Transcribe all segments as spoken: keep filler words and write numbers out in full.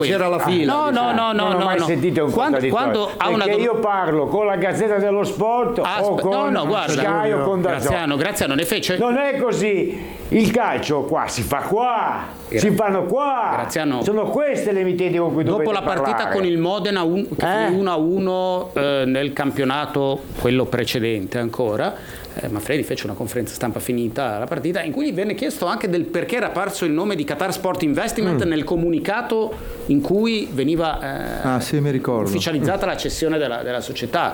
C'era la fila. No, no, no, no, non ho no, mai no. sentito un quando, contraddittorio, quando ha una perché io parlo con la Gazzetta dello Sport Aspe- o con no, no, guarda, Sky o con Dazzone. Graziano, Graziano ne fece. Non è così. Il calcio qua si fa qua, Gra- si fanno qua. Graziano, sono queste le emittenti con cui dopo dovete la partita parlare. con il Modena un, che Eh? fu uno a uno eh, nel campionato, quello precedente ancora, eh, Manfredi fece una conferenza stampa finita la partita in cui gli venne chiesto anche del perché era apparso il nome di Qatar Sport Investment mm. nel comunicato in cui veniva eh, ah, sì, mi ricordo. ufficializzata la cessione della, della società.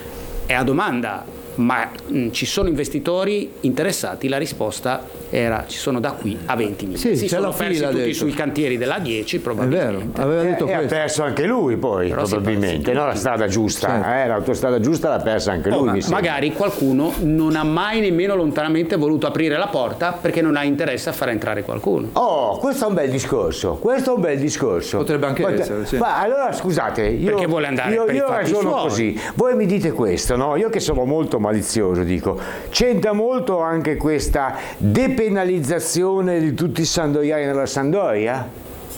E a domanda ma mh, ci sono investitori interessati, la risposta era ci sono da qui a venti milioni. Sì, si sono persi tutti detto. sui cantieri della dieci probabilmente. È vero, aveva detto e, questo. E ha perso anche lui poi, però probabilmente, no? La strada giusta, certo. eh, l'autostrada giusta l'ha persa anche lui. Oh, mi ma magari qualcuno non ha mai nemmeno lontanamente voluto aprire la porta perché non ha interesse a far entrare qualcuno. Oh, questo è un bel discorso, questo è un bel discorso. Potrebbe anche Potre... essere, sì. Ma allora scusate, io, perché vuole andare io, per io i fatti ragiono suoi. così, voi mi dite questo, no? Io che sono molto malizioso dico, c'entra molto anche questa depenalizzazione di tutti i sandoiani nella Sampdoria?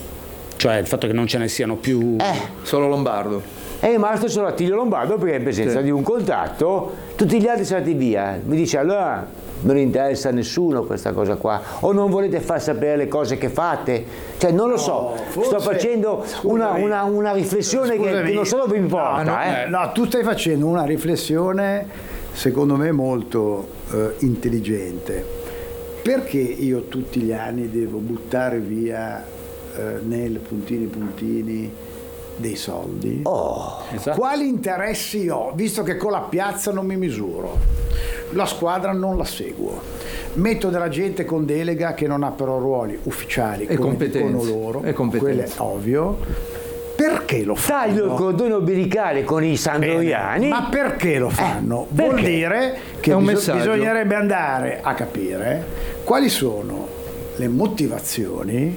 Cioè il fatto che non ce ne siano più Eh, Solo Lombardo. è rimasto solo Attilio Lombardo perché è in presenza Sì. di un contratto, tutti gli altri sono andati via. Mi dice allora non interessa a nessuno questa cosa qua, o non volete far sapere le cose che fate? Cioè non lo so, forse- sto facendo una, scusami. una, una riflessione che, Scusami. che non solo vi importa. No, no, eh. no, tu stai facendo una riflessione secondo me molto eh, intelligente. Perché io tutti gli anni devo buttare via eh, nel puntini puntini dei soldi? Oh, esatto. Quali interessi ho, visto che con la piazza non mi misuro, la squadra non la seguo, metto della gente con delega che non ha però ruoli ufficiali E come competenze. dicono loro, E competenze. quello è ovvio. Perché lo fanno? taglio il cordone ombelicale con i sandoiani. Ma perché lo fanno? Eh, perché? Vuol dire che È un bis- messaggio. bisognerebbe andare a capire quali sono le motivazioni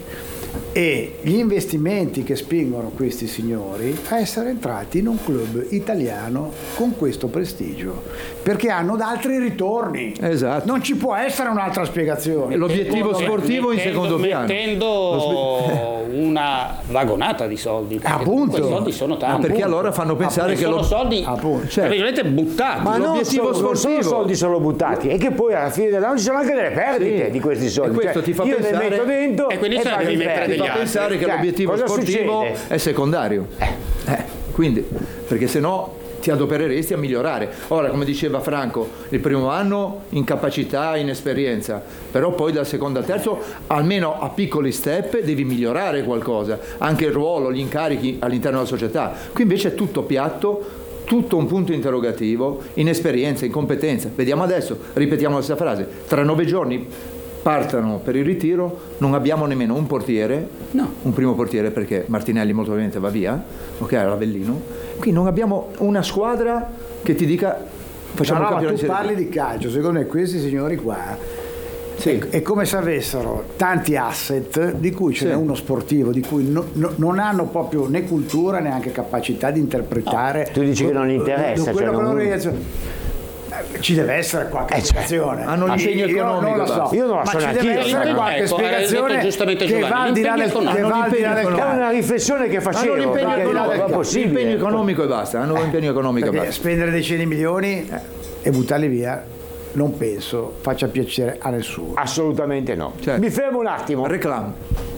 e gli investimenti che spingono questi signori a essere entrati in un club italiano con questo prestigio, perché hanno da altri ritorni. Esatto. Non ci può essere un'altra spiegazione. L'obiettivo Secondo me. sportivo in Mettendo- secondo piano. mettendo una vagonata di soldi perché Appunto. quei soldi sono tanti. Ma perché allora fanno pensare che sono lo- soldi Appunto. tra virgolette buttati. Ma non l'obiettivo solo, non solo sportivo. soldi sono buttati, e che poi alla fine dell'anno ci sono anche delle perdite Sì. di questi soldi. E questo Cioè, ti fa io pensare- ne metto dentro E quindi e te ne paghi devi le mettere perdite. Ti degli fa altri. pensare che Cioè, l'obiettivo cosa sportivo succede? è secondario. Eh, quindi, perché se no ti adopereresti a migliorare. Ora, come diceva Franco, il primo anno incapacità, inesperienza, però poi dal secondo al terzo, almeno a piccoli step, devi migliorare qualcosa, anche il ruolo, gli incarichi all'interno della società. Qui invece è tutto piatto, tutto un punto interrogativo, inesperienza, incompetenza. Vediamo adesso, ripetiamo la stessa frase, tra nove giorni partano per il ritiro, non abbiamo nemmeno un portiere, No. un primo portiere perché Martinelli molto probabilmente va via, ok, era Avellino, qui non abbiamo una squadra che ti dica facciamo No, il no, ma campione tu di Serie parli B. di calcio, secondo me questi signori qua Sì. è, è come se avessero tanti asset di cui ce n'è Sì. uno sportivo di cui no- no- non hanno proprio né cultura neanche capacità di interpretare. Tu dici che non interessa, quello cioè che non- loro riescono- Eh, ci deve essere qualche Eh, cioè, spiegazione. hanno l'impegno Io economico, non lo so, basta. Io non la ma so ci neanche deve io, essere ecco. qualche Ecco, ha detto spiegazione giustamente che Giovanni, va al di là del, l'impegno che va al di là del economico. È calcio. una riflessione che Hanno facevo, l'impegno perché non economico, è possibile. l'impegno economico e basta, hanno l'impegno economico e Perché basta. spendere decine di milioni e buttarli via non penso faccia piacere a nessuno. Assolutamente no. Certo. Mi fermo un attimo. Reclamo.